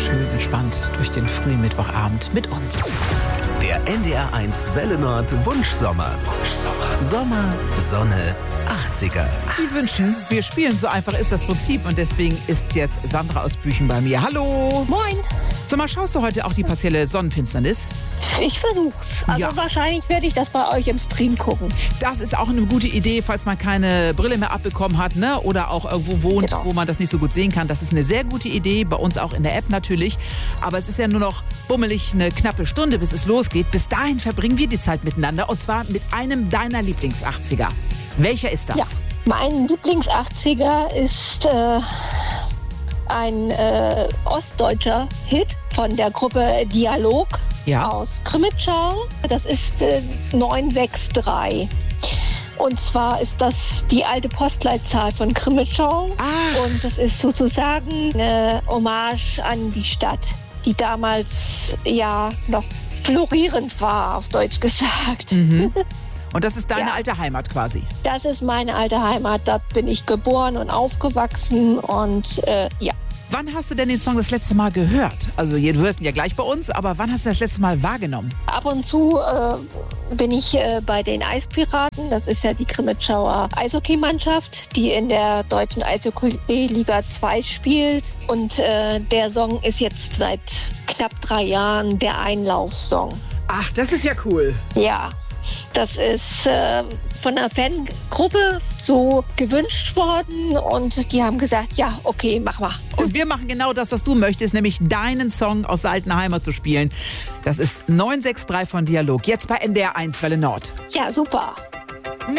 schön entspannt durch den frühen Mittwochabend mit uns. Der NDR1 Welle Nord Wunschsommer. Sommer, Sonne, 80er. Sie wünschen, wir spielen, so einfach ist das Prinzip. Und deswegen ist jetzt Sandra aus Büchen bei mir. Hallo. Moin. Sag mal, schaust du heute auch die partielle Sonnenfinsternis? Ich versuch's. Also Ja. wahrscheinlich werde ich das bei euch im Stream gucken. Das ist auch eine gute Idee, falls man keine Brille mehr abbekommen hat, ne? Oder auch irgendwo wohnt, Genau. wo man das nicht so gut sehen kann. Das ist eine sehr gute Idee, bei uns auch in der App natürlich. Aber es ist ja nur noch bummelig eine knappe Stunde, bis es losgeht. Bis dahin verbringen wir die Zeit miteinander, und zwar mit einem deiner Lieblings-80er. Welcher ist das? Ja. Mein Lieblings-80er ist ein ostdeutscher Hit von der Gruppe Dialog Ja. aus Krimitschau. Das ist 963. Und zwar ist das die alte Postleitzahl von Krimitschau. Ah. Und das ist sozusagen eine Hommage an die Stadt, die damals ja noch florierend war, auf Deutsch gesagt. Und das ist deine Ja. alte Heimat quasi. Das ist meine alte Heimat. Da bin ich geboren und aufgewachsen. Und ja. Wann hast du denn den Song das letzte Mal gehört? Also, du hörst ihn ja gleich bei uns, aber wann hast du das letzte Mal wahrgenommen? Ab und zu bin ich bei den Eispiraten. Das ist ja die Krimitschauer Eishockeymannschaft, die in der deutschen Eishockey-Liga 2 spielt. Und der Song ist jetzt seit knapp 3 Jahren der Einlaufsong. Ach, das ist ja cool. Ja, das ist von einer Fangruppe so gewünscht worden. Und die haben gesagt, ja, okay, mach mal. Und wir machen genau das, was du möchtest, nämlich deinen Song aus der alten Heimat zu spielen. Das ist 963 von Dialog, jetzt bei NDR1 Welle Nord. Ja, super.